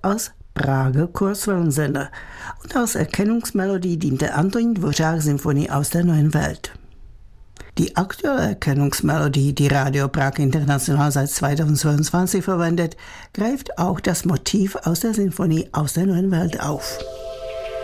als Prager Kurzwellensender und als Erkennungsmelodie diente Anton Dvořák Symphonie aus der neuen Welt. Die aktuelle Erkennungsmelodie, die Radio Prag International seit 2022 verwendet, greift auch das Motiv aus der Sinfonie aus der neuen Welt auf.